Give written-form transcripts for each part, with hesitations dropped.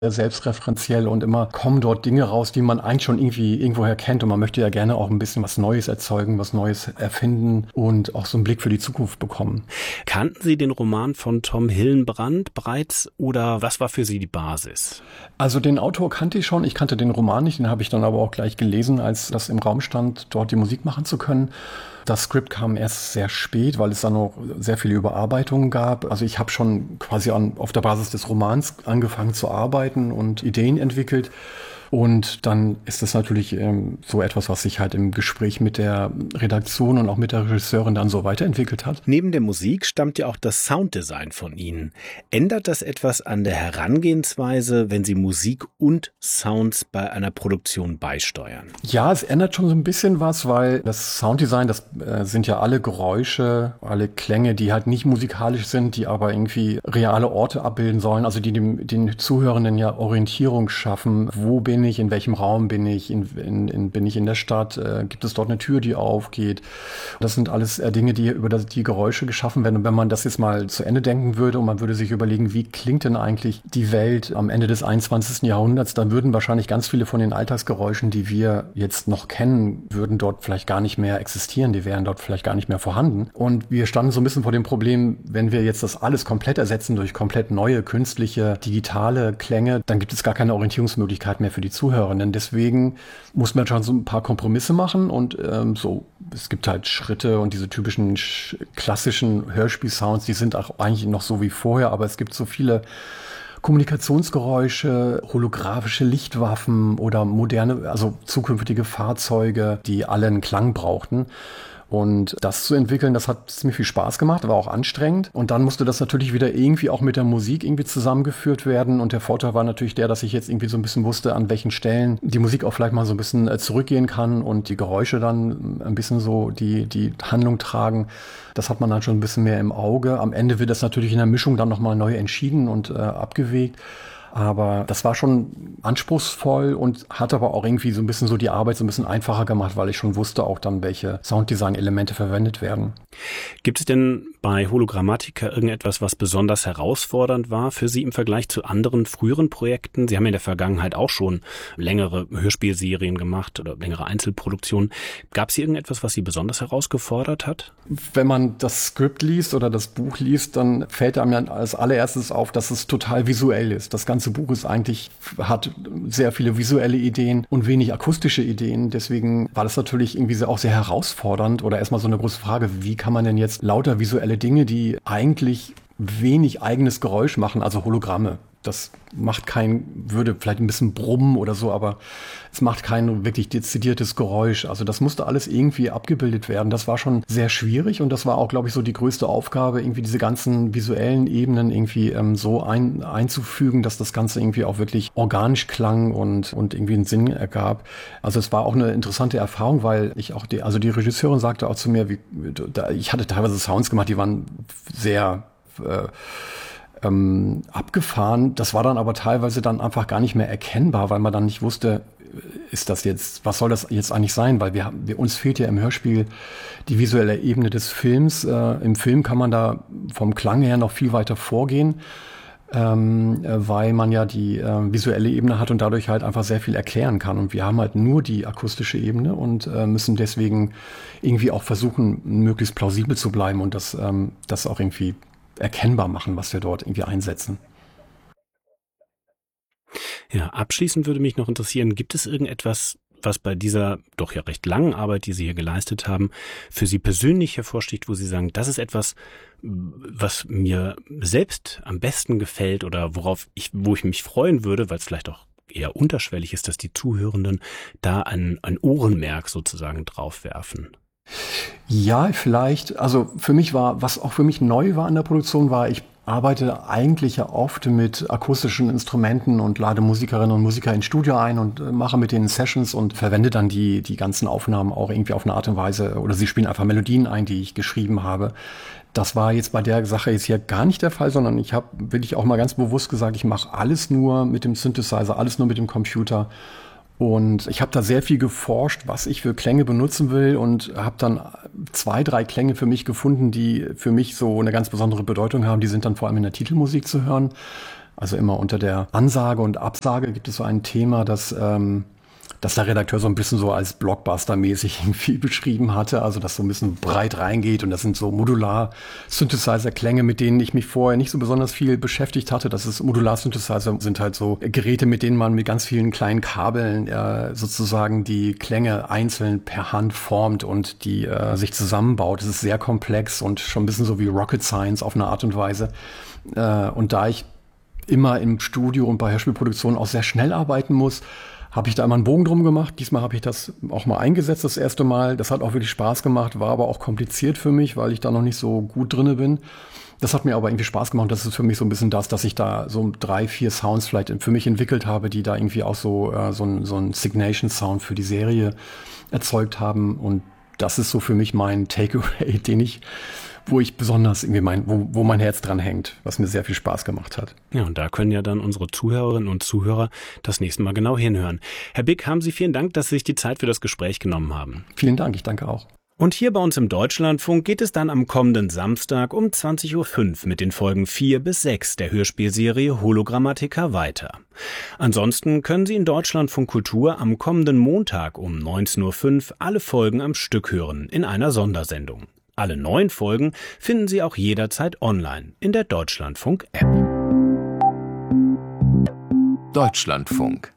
selbstreferenziell und immer kommen dort Dinge raus, die man eigentlich schon irgendwie irgendwoher kennt und man möchte ja gerne auch ein bisschen was Neues erzeugen, was Neues erfinden und auch so einen Blick für die Zukunft bekommen. Kannten Sie den Roman von Tom Hillenbrand bereits oder was war für Sie die Basis? Also den Autor kannte ich schon, ich kannte den Roman nicht, den habe ich dann aber auch gleich gelesen, als das im Raum stand, dort die Musik machen zu können. Das Skript kam erst sehr spät, weil es dann noch sehr viele Überarbeitungen gab. Also ich habe schon quasi auf der Basis des Romans angefangen zu arbeiten und Ideen entwickelt. Und dann ist das natürlich so etwas, was sich halt im Gespräch mit der Redaktion und auch mit der Regisseurin dann so weiterentwickelt hat. Neben der Musik stammt ja auch das Sounddesign von Ihnen. Ändert das etwas an der Herangehensweise, wenn Sie Musik und Sounds bei einer Produktion beisteuern? Ja, es ändert schon so ein bisschen was, weil das Sounddesign, das sind ja alle Geräusche, alle Klänge, die halt nicht musikalisch sind, die aber irgendwie reale Orte abbilden sollen, also die den Zuhörenden ja Orientierung schaffen. Wo bin ich, in welchem Raum bin ich, bin ich in der Stadt, gibt es dort eine Tür, die aufgeht. Das sind alles Dinge, die über die Geräusche geschaffen werden. Und wenn man das jetzt mal zu Ende denken würde und man würde sich überlegen, wie klingt denn eigentlich die Welt am Ende des 21. Jahrhunderts, dann würden wahrscheinlich ganz viele von den Alltagsgeräuschen, die wir jetzt noch kennen, würden dort vielleicht gar nicht mehr existieren, die wären dort vielleicht gar nicht mehr vorhanden. Und wir standen so ein bisschen vor dem Problem, wenn wir jetzt das alles komplett ersetzen durch komplett neue, künstliche, digitale Klänge, dann gibt es gar keine Orientierungsmöglichkeit mehr für die Zuhörenden. Deswegen muss man schon so ein paar Kompromisse machen und es gibt halt Schritte und diese typischen klassischen Hörspielsounds, die sind auch eigentlich noch so wie vorher, aber es gibt so viele Kommunikationsgeräusche, holographische Lichtwaffen oder moderne, also zukünftige Fahrzeuge, die alle einen Klang brauchten. Und das zu entwickeln, das hat ziemlich viel Spaß gemacht, war auch anstrengend. Und dann musste das natürlich wieder irgendwie auch mit der Musik irgendwie zusammengeführt werden. Und der Vorteil war natürlich der, dass ich jetzt irgendwie so ein bisschen wusste, an welchen Stellen die Musik auch vielleicht mal so ein bisschen zurückgehen kann und die Geräusche dann ein bisschen so die Handlung tragen. Das hat man dann schon ein bisschen mehr im Auge. Am Ende wird das natürlich in der Mischung dann nochmal neu entschieden und abgewegt. Aber das war schon anspruchsvoll und hat aber auch irgendwie so ein bisschen so die Arbeit so ein bisschen einfacher gemacht, weil ich schon wusste auch dann, welche Sounddesign-Elemente verwendet werden. Gibt es denn bei Hologrammatica irgendetwas, was besonders herausfordernd war für Sie im Vergleich zu anderen früheren Projekten? Sie haben in der Vergangenheit auch schon längere Hörspielserien gemacht oder längere Einzelproduktionen. Gab es hier irgendetwas, was Sie besonders herausgefordert hat? Wenn man das Skript liest oder das Buch liest, dann fällt einem ja als allererstes auf, dass es total visuell ist. Das ganze Buch hat sehr viele visuelle Ideen und wenig akustische Ideen. Deswegen war das natürlich irgendwie auch sehr herausfordernd oder erstmal so eine große Frage, wie kann man denn jetzt lauter visuelle Dinge, die eigentlich wenig eigenes Geräusch machen, also Hologramme. Das würde vielleicht ein bisschen brummen oder so, aber es macht kein wirklich dezidiertes Geräusch. Also das musste alles irgendwie abgebildet werden. Das war schon sehr schwierig und das war auch, glaube ich, so die größte Aufgabe, irgendwie diese ganzen visuellen Ebenen irgendwie so einzufügen, dass das Ganze irgendwie auch wirklich organisch klang und irgendwie einen Sinn ergab. Also es war auch eine interessante Erfahrung, weil ich auch die Regisseurin sagte auch zu mir, ich hatte teilweise Sounds gemacht, die waren sehr abgefahren. Das war dann aber teilweise dann einfach gar nicht mehr erkennbar, weil man dann nicht wusste, was soll das jetzt eigentlich sein? Weil uns fehlt ja im Hörspiel die visuelle Ebene des Films. Im Film kann man da vom Klang her noch viel weiter vorgehen, weil man ja die visuelle Ebene hat und dadurch halt einfach sehr viel erklären kann. Und wir haben halt nur die akustische Ebene und müssen deswegen irgendwie auch versuchen, möglichst plausibel zu bleiben und das auch irgendwie erkennbar machen, was wir dort irgendwie einsetzen. Ja, abschließend würde mich noch interessieren, gibt es irgendetwas, was bei dieser doch ja recht langen Arbeit, die Sie hier geleistet haben, für Sie persönlich hervorsticht, wo Sie sagen, das ist etwas, was mir selbst am besten gefällt oder wo ich mich freuen würde, weil es vielleicht auch eher unterschwellig ist, dass die Zuhörenden da ein Ohrenmerk sozusagen drauf werfen? Ja, vielleicht. Also was auch für mich neu war in der Produktion war, ich arbeite eigentlich ja oft mit akustischen Instrumenten und lade Musikerinnen und Musiker ins Studio ein und mache mit denen Sessions und verwende dann die ganzen Aufnahmen auch irgendwie auf eine Art und Weise oder sie spielen einfach Melodien ein, die ich geschrieben habe. Das war jetzt bei der Sache jetzt hier gar nicht der Fall, sondern ich habe wirklich auch mal ganz bewusst gesagt, ich mache alles nur mit dem Synthesizer, alles nur mit dem Computer. Und ich habe da sehr viel geforscht, was ich für Klänge benutzen will und habe dann 2, 3 Klänge für mich gefunden, die für mich so eine ganz besondere Bedeutung haben. Die sind dann vor allem in der Titelmusik zu hören. Also immer unter der Ansage und Absage gibt es so ein Thema, dass der Redakteur so ein bisschen so als Blockbuster-mäßig irgendwie beschrieben hatte, also dass so ein bisschen breit reingeht und das sind so Modular-Synthesizer-Klänge, mit denen ich mich vorher nicht so besonders viel beschäftigt hatte. Das ist Modular-Synthesizer sind halt so Geräte, mit denen man mit ganz vielen kleinen Kabeln sozusagen die Klänge einzeln per Hand formt und die sich zusammenbaut. Das ist sehr komplex und schon ein bisschen so wie Rocket Science auf eine Art und Weise. Und da ich immer im Studio und bei Hörspielproduktionen auch sehr schnell arbeiten muss, habe ich da immer einen Bogen drum gemacht. Diesmal habe ich das auch mal eingesetzt, das erste Mal. Das hat auch wirklich Spaß gemacht, war aber auch kompliziert für mich, weil ich da noch nicht so gut drinne bin. Das hat mir aber irgendwie Spaß gemacht. Das ist für mich so ein bisschen das, dass ich da so 3, 4 Sounds vielleicht für mich entwickelt habe, die da irgendwie auch so ein Signation-Sound für die Serie erzeugt haben. Und das ist so für mich mein Takeaway, wo ich besonders irgendwie wo mein Herz dran hängt, was mir sehr viel Spaß gemacht hat. Ja, und da können ja dann unsere Zuhörerinnen und Zuhörer das nächste Mal genau hinhören. Herr Bick, haben Sie vielen Dank, dass Sie sich die Zeit für das Gespräch genommen haben. Vielen Dank, ich danke auch. Und hier bei uns im Deutschlandfunk geht es dann am kommenden Samstag um 20.05 Uhr mit den Folgen 4 bis 6 der Hörspielserie Hologrammatiker weiter. Ansonsten können Sie in Deutschlandfunk Kultur am kommenden Montag um 19.05 Uhr alle Folgen am Stück hören in einer Sondersendung. Alle 9 Folgen finden Sie auch jederzeit online in der Deutschlandfunk-App. Deutschlandfunk.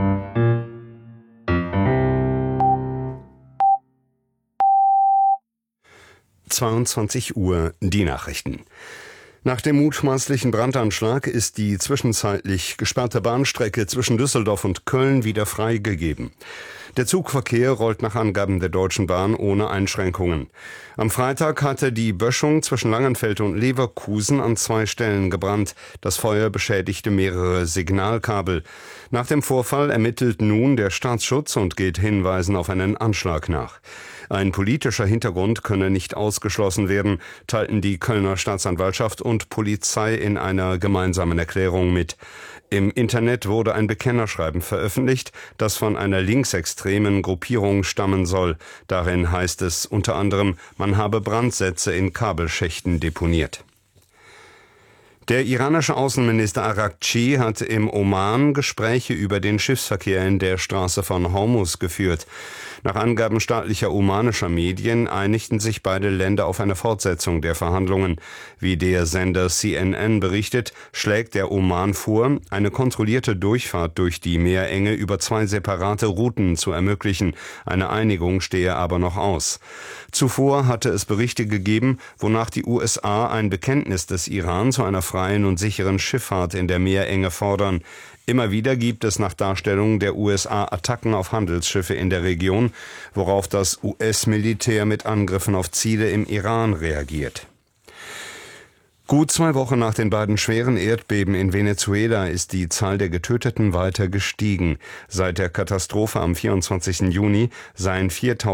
(22 Uhr) die Nachrichten. Nach dem mutmaßlichen Brandanschlag ist die zwischenzeitlich gesperrte Bahnstrecke zwischen Düsseldorf und Köln wieder freigegeben. Der Zugverkehr rollt nach Angaben der Deutschen Bahn ohne Einschränkungen. Am Freitag hatte die Böschung zwischen Langenfeld und Leverkusen an 2 Stellen gebrannt. Das Feuer beschädigte mehrere Signalkabel. Nach dem Vorfall ermittelt nun der Staatsschutz und geht Hinweisen auf einen Anschlag nach. Ein politischer Hintergrund könne nicht ausgeschlossen werden, teilten die Kölner Staatsanwaltschaft und Polizei in einer gemeinsamen Erklärung mit. Im Internet wurde ein Bekennerschreiben veröffentlicht, das von einer linksextremen Gruppierung stammen soll. Darin heißt es unter anderem, man habe Brandsätze in Kabelschächten deponiert. Der iranische Außenminister Araghchi hat im Oman Gespräche über den Schiffsverkehr in der Straße von Hormuz geführt. Nach Angaben staatlicher omanischer Medien einigten sich beide Länder auf eine Fortsetzung der Verhandlungen. Wie der Sender CNN berichtet, schlägt der Oman vor, eine kontrollierte Durchfahrt durch die Meerenge über 2 separate Routen zu ermöglichen. Eine Einigung stehe aber noch aus. Zuvor hatte es Berichte gegeben, wonach die USA ein Bekenntnis des Iran zu einer freien und sicheren Schifffahrt in der Meerenge fordern. Immer wieder gibt es nach Darstellung der USA Attacken auf Handelsschiffe in der Region, worauf das US-Militär mit Angriffen auf Ziele im Iran reagiert. Gut 2 Wochen nach den beiden schweren Erdbeben in Venezuela ist die Zahl der Getöteten weiter gestiegen. Seit der Katastrophe am 24. Juni seien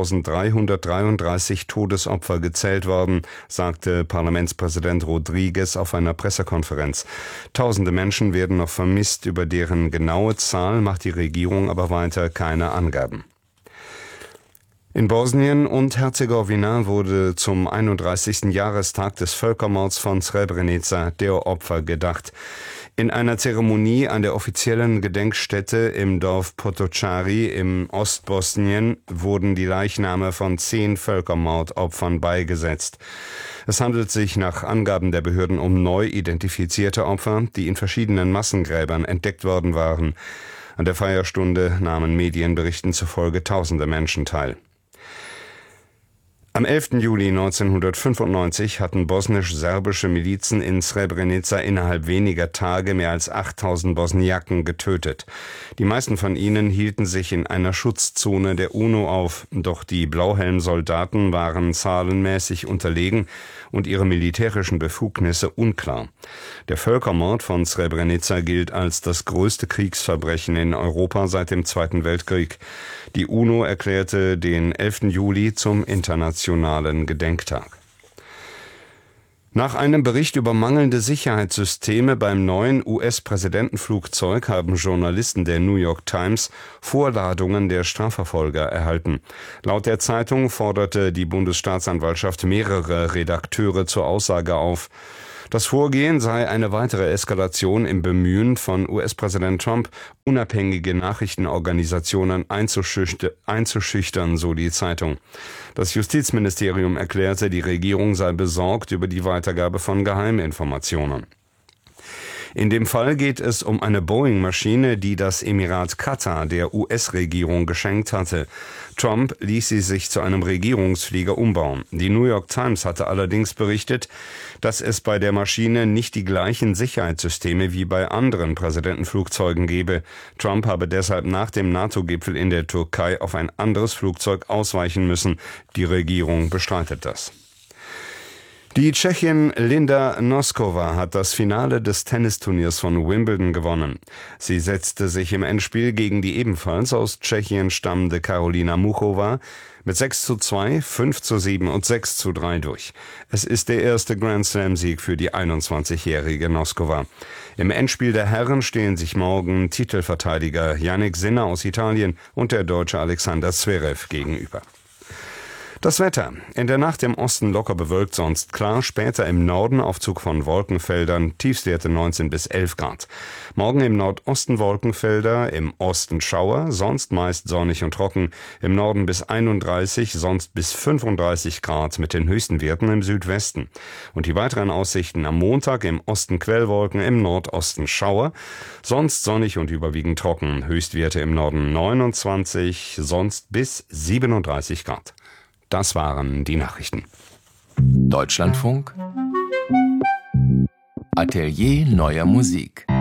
4.333 Todesopfer gezählt worden, sagte Parlamentspräsident Rodriguez auf einer Pressekonferenz. Tausende Menschen werden noch vermisst, über deren genaue Zahl macht die Regierung aber weiter keine Angaben. In Bosnien und Herzegowina wurde zum 31. Jahrestag des Völkermords von Srebrenica der Opfer gedacht. In einer Zeremonie an der offiziellen Gedenkstätte im Dorf Potocari im Ostbosnien wurden die Leichname von 10 Völkermordopfern beigesetzt. Es handelt sich nach Angaben der Behörden um neu identifizierte Opfer, die in verschiedenen Massengräbern entdeckt worden waren. An der Feierstunde nahmen Medienberichten zufolge tausende Menschen teil. Am 11. Juli 1995 hatten bosnisch-serbische Milizen in Srebrenica innerhalb weniger Tage mehr als 8.000 Bosniaken getötet. Die meisten von ihnen hielten sich in einer Schutzzone der UNO auf, doch die Blauhelm-Soldaten waren zahlenmäßig unterlegen und ihre militärischen Befugnisse unklar. Der Völkermord von Srebrenica gilt als das größte Kriegsverbrechen in Europa seit dem Zweiten Weltkrieg. Die UNO erklärte den 11. Juli zum internationalen Gedenktag. Nach einem Bericht über mangelnde Sicherheitssysteme beim neuen US-Präsidentenflugzeug haben Journalisten der New York Times Vorladungen der Strafverfolger erhalten. Laut der Zeitung forderte die Bundesstaatsanwaltschaft mehrere Redakteure zur Aussage auf. Das Vorgehen sei eine weitere Eskalation im Bemühen von US-Präsident Trump, unabhängige Nachrichtenorganisationen einzuschüchtern, so die Zeitung. Das Justizministerium erklärte, die Regierung sei besorgt über die Weitergabe von Geheiminformationen. In dem Fall geht es um eine Boeing-Maschine, die das Emirat Katar der US-Regierung geschenkt hatte. Trump ließ sie sich zu einem Regierungsflieger umbauen. Die New York Times hatte allerdings berichtet, dass es bei der Maschine nicht die gleichen Sicherheitssysteme wie bei anderen Präsidentenflugzeugen gebe. Trump habe deshalb nach dem NATO-Gipfel in der Türkei auf ein anderes Flugzeug ausweichen müssen. Die Regierung bestreitet das. Die Tschechin Linda Noskova hat das Finale des Tennisturniers von Wimbledon gewonnen. Sie setzte sich im Endspiel gegen die ebenfalls aus Tschechien stammende Karolina Muchova mit 6:2, 5:7 und 6:3 durch. Es ist der erste Grand-Slam-Sieg für die 21-jährige Noskova. Im Endspiel der Herren stehen sich morgen Titelverteidiger Jannik Sinner aus Italien und der Deutsche Alexander Zverev gegenüber. Das Wetter. In der Nacht im Osten locker bewölkt, sonst klar. Später im Norden Aufzug von Wolkenfeldern, Tiefstwerte 19 bis 11 Grad. Morgen im Nordosten Wolkenfelder, im Osten Schauer, sonst meist sonnig und trocken. Im Norden bis 31, sonst bis 35 Grad mit den höchsten Werten im Südwesten. Und die weiteren Aussichten am Montag: im Osten Quellwolken, im Nordosten Schauer, sonst sonnig und überwiegend trocken. Höchstwerte im Norden 29, sonst bis 37 Grad. Das waren die Nachrichten. Deutschlandfunk Atelier neuer Musik.